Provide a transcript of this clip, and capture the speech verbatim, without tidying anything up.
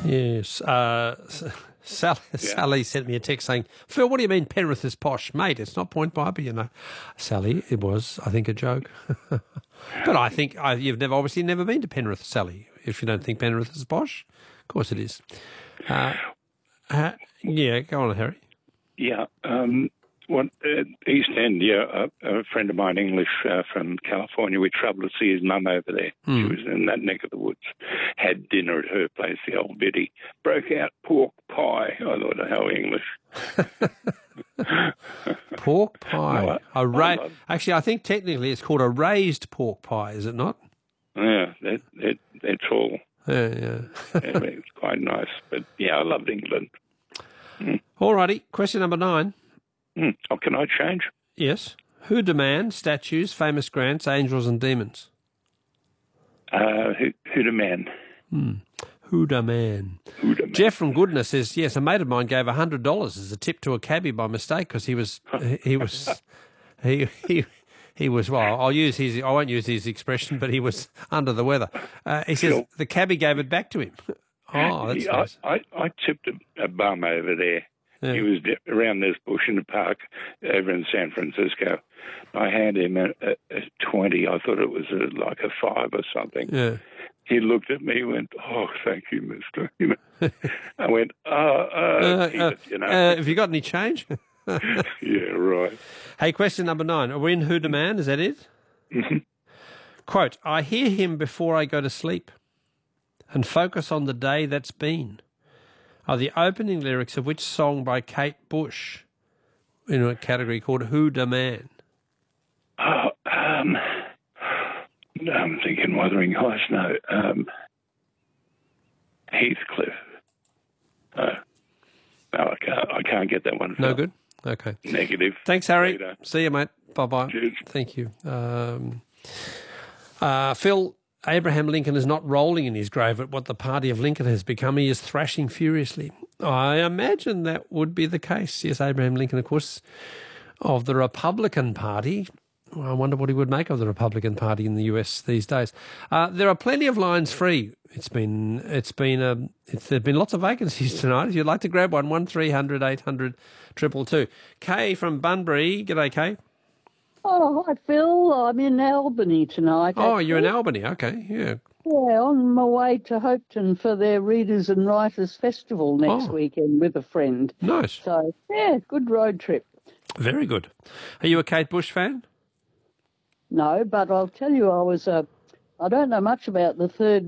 Yes. Uh, Sally, yeah. Sally sent me a text saying, Phil, what do you mean Penrith is posh? Mate, it's not Point Piper, you know. Sally, it was, I think, a joke. But I think I, you've never obviously never been to Penrith, Sally, if you don't think Penrith is posh. Of course it is. Uh, uh, yeah, go on, Harry. Yeah. Um, what, uh, East End, yeah, a, a friend of mine, English, uh, from California, we travelled to see his mum over there. Mm. She was in that neck of the woods. Had dinner at her place, the old biddy. Broke out pork pie. I thought, how English. Pork pie. No, I, a ra- I Actually, I think technically it's called a raised pork pie, is it not? Yeah, they're, they're, they're tall. Yeah, yeah. Yeah, it's quite nice. But, yeah, I loved England. Mm. All righty. Question number nine. Mm. Oh, can I change? Yes. Who demand statues, famous grants, angels and demons? Uh, who, who demand? Hmm. Huda Man. Huda Jeff from Goodness says, yes, a mate of mine gave one hundred dollars as a tip to a cabbie by mistake because he was, he was, he, he, he was, well, I'll use his, I won't use his expression, but he was under the weather. Uh, he says sure. The cabbie gave it back to him. Oh, that's yeah, nice. I, I, I tipped a, a bum over there. Yeah. He was around this bush in the park over in San Francisco. I handed him a, a, a twenty. I thought it was a, like a five or something. Yeah. He looked at me and went, oh, thank you, mister. You know, I went, oh, uh, uh, uh, it, you know. Uh, have you got any change? Yeah, right. Hey, question number nine. Are we in Who Demand? Is that it? Mm-hmm. Quote, I hear him before I go to sleep and focus on the day that's been. Are the opening lyrics of which song by Kate Bush in a category called Who Demand? Oh, um... I'm thinking Wuthering Heights. No, um, Heathcliff. Uh, no, I can't. I can't get that one. No good. Okay. Negative. Thanks, Harry. Later. See you, mate. Bye bye. Cheers. Thank you, um, uh, Phil. Abraham Lincoln is not rolling in his grave at what the party of Lincoln has become. He is thrashing furiously. I imagine that would be the case. Yes, Abraham Lincoln, of course, of the Republican Party. I wonder what he would make of the Republican Party in the U S these days. Uh, there are plenty of lines free. It's been it's been a it's, there've been lots of vacancies tonight. If you'd like to grab one, one three hundred eight hundred two two two. Kay from Bunbury. G'day, Kay. Oh, hi, Phil. I'm in Albany tonight. Oh, actually. You're in Albany. Okay, yeah. Yeah, on my way to Hopeton for their Readers and Writers Festival next oh. weekend with a friend. Nice. So, yeah, good road trip. Very good. Are you a Kate Bush fan? No, but I'll tell you, I was, uh, I don't know much about the third